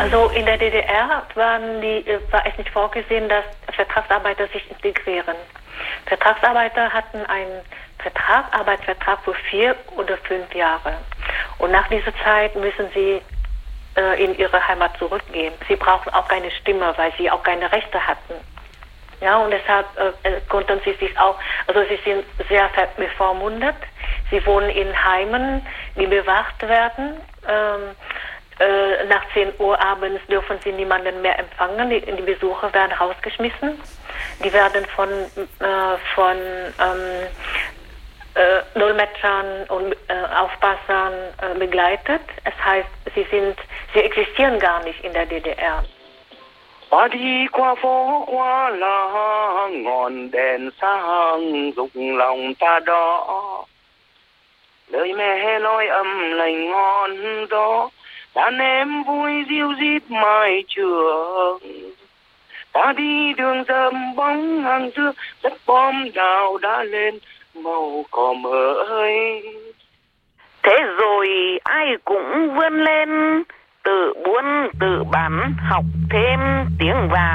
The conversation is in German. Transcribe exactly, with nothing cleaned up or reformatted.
Also in der D D R waren die, war es nicht vorgesehen, dass Vertragsarbeiter sich integrieren. Vertragsarbeiter hatten einen Vertrag, Arbeitsvertrag für vier oder fünf Jahre. Und nach dieser Zeit müssen sie äh, in ihre Heimat zurückgehen. Sie brauchen auch keine Stimme, weil sie auch keine Rechte hatten. Ja, und deshalb äh, konnten sie sich auch, also sie sind sehr bevormundet. Sie wohnen in Heimen, die bewacht werden. Ähm, äh, nach zehn Uhr abends dürfen sie niemanden mehr empfangen. Die, die Besucher werden rausgeschmissen. Die werden von, äh, von ähm, äh, Dolmetschern und äh, Aufpassern äh, begleitet. Es heißt, sie sind, sie existieren gar nicht in der D D R. Ta đi qua phố qua làng ngọn đèn sáng rụng lòng ta đó, lời mẹ nói âm lành ngon gió đàn em vui diêu dít mai trường. Ta đi đường dầm bóng hàng xưa đất bom đào đã lên màu cỏ mới. Thế rồi ai cũng vươn lên, tự buôn tự bán, học thêm tiếng vàng.